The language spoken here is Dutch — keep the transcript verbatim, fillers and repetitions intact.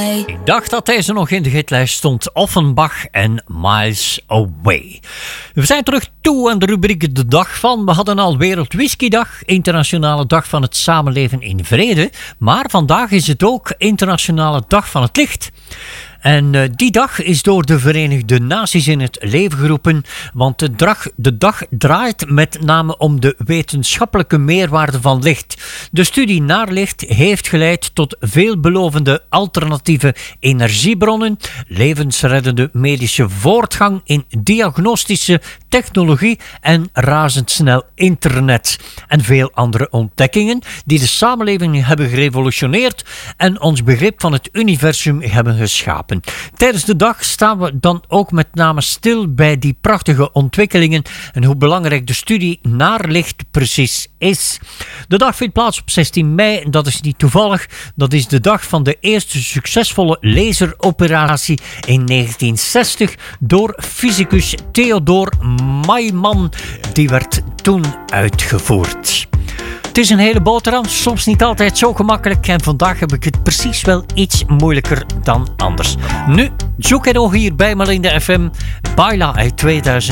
away. Ik dacht dat deze nog in de hitlijst stond. Offenbach en Miles Away. We zijn terug toe aan de rubriek De Dag van. We hadden al Wereld Whiskydag, Internationale Dag van het Samenleven in Vrede. Maar vandaag is het ook Internationale Dag van het Licht. En uh, die dag is door de Verenigde Naties in het leven geroepen, want de dag, de dag draait met name om de wetenschappelijke meerwaarde van licht. De studie naar licht heeft geleid tot veelbelovende alternatieve energiebronnen, levensreddende medische voortgang in diagnostische technologie en razendsnel internet. En veel andere ontdekkingen die de samenleving hebben gerevolutioneerd en ons begrip van het universum hebben geschapen. Tijdens de dag staan we dan ook met name stil bij die prachtige ontwikkelingen en hoe belangrijk de studie naar licht precies is. De dag vindt plaats op zestien mei en dat is niet toevallig. Dat is de dag van de eerste succesvolle laseroperatie in negentien zestig door fysicus Theodor Maiman. Die werd toen uitgevoerd. Het is een hele boterham, soms niet altijd zo gemakkelijk en vandaag heb ik het precies wel iets moeilijker dan anders. Nu, zoek het nog hier bij Malinda F M, Baila uit tweeduizend.